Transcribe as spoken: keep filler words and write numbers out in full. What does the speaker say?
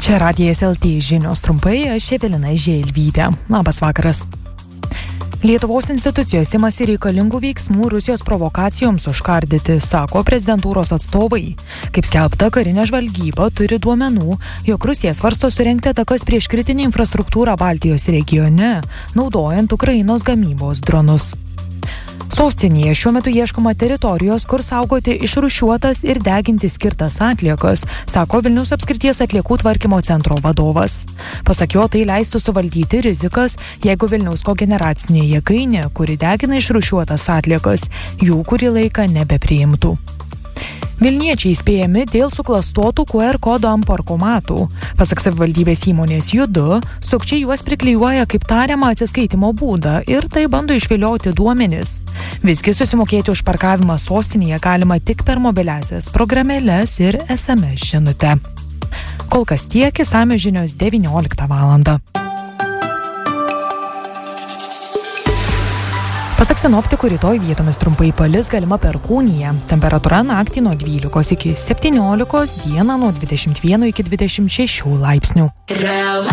Čia Radijas L T žinios trumpai, aš Evelina Želvytė. Labas vakaras. Lietuvos institucijos imasi reikalingų veiksmų Rusijos provokacijoms užkardyti, sako prezidentūros atstovai. Kaip skelbta, karinė žvalgyba turi duomenų, jog Rusija svarsto surengti atakas prieš kritinę infrastruktūrą Baltijos regione, naudojant Ukrainos gamybos dronus. Sostinėje šiuo metu ieškoma teritorijos, kur saugoti išrūšiuotas ir deginti skirtas atliekas, sako Vilniaus apskrities atliekų tvarkymo centro vadovas. Pasak jo, tai leistų suvaldyti rizikas, jeigu Vilniaus kogeneracinė jėgainė, kuri degina išrūšiuotas atliekas, jų kurį laiką nebepriimtų. Vilniečiai įspėjami dėl suklastotų Q R kodo ant parkomatų. Pasak savivaldybės įmonės Judu, sukčiai juos priklijuoja kaip tariamą atsiskaitimo būdą ir tai bando išvilioti duomenis. Visgi susimokėti už parkavimą sostinėje galima tik per mobiliasias programėles ir S M S žinutę. Kol kas tiek, išsamios žinios devynioliktą valandą. Pasak sinoptikų, rytoj vietomis trumpai palis, galima perkūnija. Temperatūra naktį nuo dvylikos iki septyniolikos, dieną nuo dvidešimt vieno iki dvidešimt šešių laipsnių.